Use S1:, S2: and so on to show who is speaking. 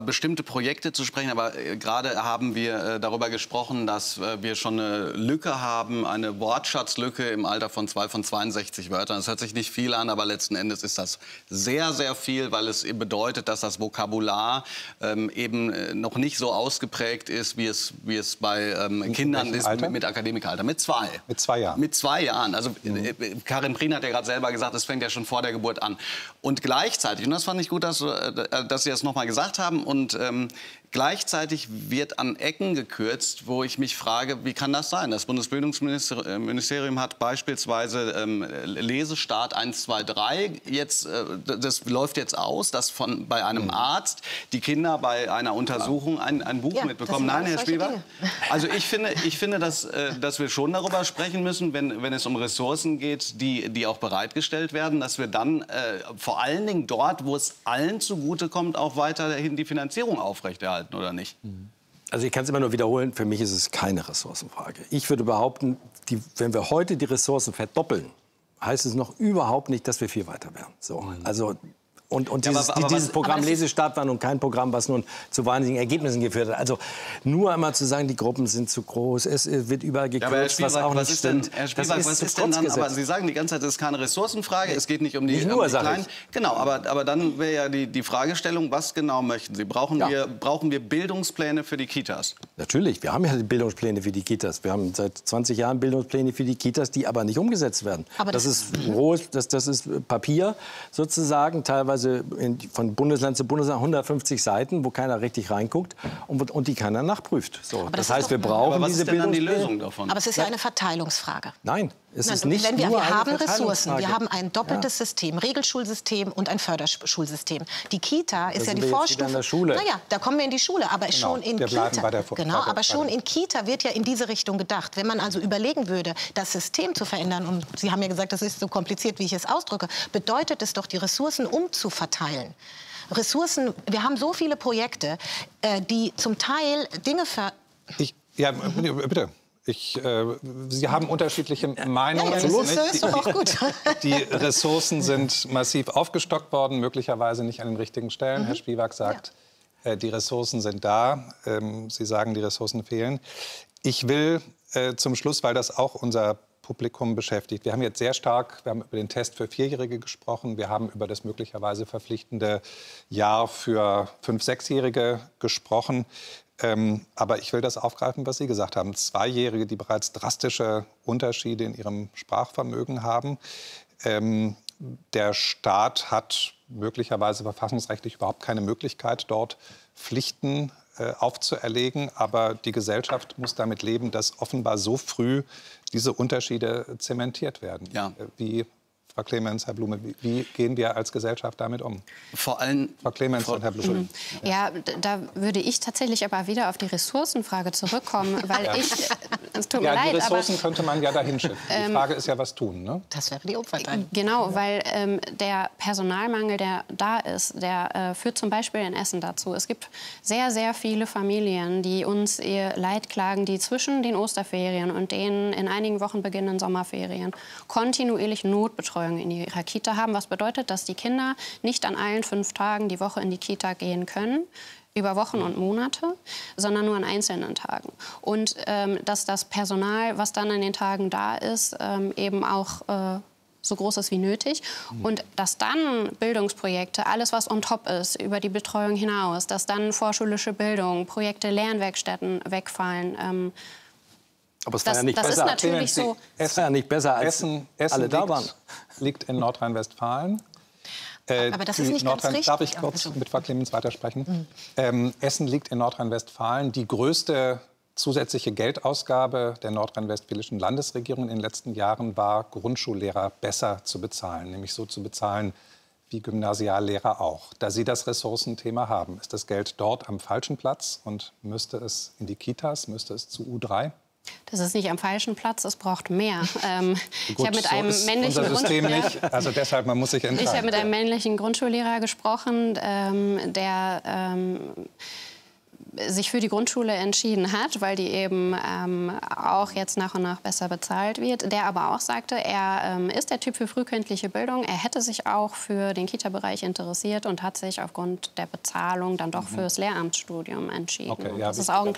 S1: bestimmte Projekte zu sprechen, aber gerade haben wir darüber gesprochen, dass wir schon eine Lücke haben, eine Wortschatzlücke im Alter von 62 Wörtern. Das hört sich nicht viel an, aber letzten Endes ist das sehr, sehr viel, weil es bedeutet, dass das Vokabular eben noch nicht so ausgeprägt ist, wie es bei Kindern ist mit Akademikeralter. Mit 2.
S2: Mit 2 Jahren.
S1: Mit 2 Jahren. Also Karin Prien hat ja gerade selber gesagt, es fängt ja schon vor der Geburt an. Und gleichzeitig, und das fand ich gut, dass Sie das noch mal gesagt haben, und gleichzeitig wird an Ecken gekürzt, wo ich mich frage, wie kann das sein? Das Bundesbildungsministerium hat beispielsweise Lesestart 1, 2, 3. Jetzt, das läuft jetzt aus, dass bei einem Arzt die Kinder bei einer Untersuchung ein Buch mitbekommen. Nein, Herr Spielberg? Also ich finde dass wir schon darüber sprechen müssen, wenn es um Ressourcen geht, die auch bereitgestellt werden, dass wir dann vor allen Dingen dort, wo es allen zugutekommt, auch weiterhin die Finanzierung aufrechterhalten, oder nicht?
S3: Also ich kann es immer nur wiederholen, für mich ist es keine Ressourcenfrage. Ich würde behaupten, wenn wir heute die Ressourcen verdoppeln, heißt es noch überhaupt nicht, dass wir viel weiter wären. So, also Und dieses Programm Lesestart war nun kein Programm, was nun zu wahnsinnigen Ergebnissen geführt hat. Also nur einmal zu sagen, die Gruppen sind zu groß, es wird überall gekürzt, was auch nicht stimmt.
S1: Herr Spielberg, was ist denn dann? Aber Sie sagen die ganze Zeit, es ist keine Ressourcenfrage, es geht nicht um die Kleinen. Genau, aber dann wäre ja die Fragestellung, was genau möchten Sie? Brauchen wir Bildungspläne für die Kitas?
S3: Natürlich, wir haben ja die Bildungspläne für die Kitas. Wir haben seit 20 Jahren Bildungspläne für die Kitas, die aber nicht umgesetzt werden. Aber das ist rohes, das ist Papier sozusagen, teilweise von Bundesland zu Bundesland 150 Seiten, wo keiner richtig reinguckt und die keiner nachprüft. So, das heißt, wir brauchen diese Bildungspläne.
S4: Aber es ist ja eine Verteilungsfrage.
S3: Nein, es ist nicht nur
S4: wir
S3: eine
S4: haben Ressourcen,
S3: Verteilungsfrage.
S4: wir haben ein doppeltes System, Regelschulsystem und ein Förderschulsystem. Die Kita ist ja die Vorstufe.
S3: In der Schule.
S4: Naja, da kommen wir in die Schule, aber schon in Kita wird ja in diese Richtung gedacht. Wenn man also überlegen würde, das System zu verändern, und Sie haben ja gesagt, das ist so kompliziert, wie ich es ausdrücke, bedeutet es doch, die Ressourcen umzuverteilen. Ressourcen, wir haben so viele Projekte, die zum Teil Dinge
S2: Ja, bitte. Sie haben unterschiedliche Meinungen.
S4: Ja, das ist doch auch gut.
S2: Die Ressourcen sind massiv aufgestockt worden, möglicherweise nicht an den richtigen Stellen. Herr Spielberg sagt, die Ressourcen sind da. Sie sagen, die Ressourcen fehlen. Ich will zum Schluss, weil das auch unser Publikum beschäftigt. Wir haben jetzt wir haben über den Test für Vierjährige gesprochen, wir haben über das möglicherweise verpflichtende Jahr für 5-, 6-Jährige gesprochen. Aber ich will das aufgreifen, was Sie gesagt haben. 2-Jährige, die bereits drastische Unterschiede in ihrem Sprachvermögen haben. Der Staat hat möglicherweise verfassungsrechtlich überhaupt keine Möglichkeit, dort Pflichten aufzuerlegen. Aber die Gesellschaft muss damit leben, dass offenbar so früh diese Unterschiede zementiert werden.
S1: Ja.
S2: Wie, Frau Clemens, Herr Blume, wie gehen wir als Gesellschaft damit um?
S1: Vor allem
S2: Frau Clemens und Herr Blume.
S5: Ja, da würde ich tatsächlich aber wieder auf die Ressourcenfrage zurückkommen, weil es tut mir leid,
S2: die Ressourcen könnte man ja dahin schiffen. Die Frage ist ja, was tun, ne?
S4: Das wäre die Umverteilung.
S5: Genau, weil der Personalmangel, der da ist, der führt zum Beispiel in Essen dazu. Es gibt sehr, sehr viele Familien, die uns ihr Leid klagen, die zwischen den Osterferien und den in einigen Wochen beginnenden Sommerferien kontinuierlich Notbetreuung in ihrer Kita haben. Was bedeutet, dass die Kinder nicht an allen 5 Tagen die Woche in die Kita gehen können, über Wochen und Monate, sondern nur an einzelnen Tagen. Und dass das Personal, was dann an den Tagen da ist, eben auch so groß ist wie nötig. Und dass dann Bildungsprojekte, alles was on top ist, über die Betreuung hinaus, dass dann vorschulische Bildung, Projekte, Lernwerkstätten wegfallen.
S3: Aber es war ja nicht besser.
S5: Das ist natürlich so.
S3: Es war ja nicht besser, als alle da waren.
S2: Liegt in Nordrhein-Westfalen.
S4: Aber das ist nicht ganz richtig.
S2: Darf ich kurz mit Frau Clemens weitersprechen? Essen liegt in Nordrhein-Westfalen. Die größte zusätzliche Geldausgabe der nordrhein-westfälischen Landesregierung in den letzten Jahren war, Grundschullehrer besser zu bezahlen. Nämlich so zu bezahlen wie Gymnasiallehrer auch. Da Sie das Ressourcenthema haben, ist das Geld dort am falschen Platz und müsste es in die Kitas, müsste es zu U3?
S5: Das ist nicht am falschen Platz, es braucht mehr. Ich habe mit einem männlichen
S2: man muss sich entscheiden.
S5: Ich habe mit einem männlichen Grundschullehrer gesprochen, der sich für die Grundschule entschieden hat, weil die eben auch jetzt nach und nach besser bezahlt wird, der aber auch sagte, er ist der Typ für frühkindliche Bildung. Er hätte sich auch für den Kita-Bereich interessiert und hat sich aufgrund der Bezahlung dann doch fürs Lehramtsstudium entschieden.
S2: Okay, ja,
S5: das ist auch ein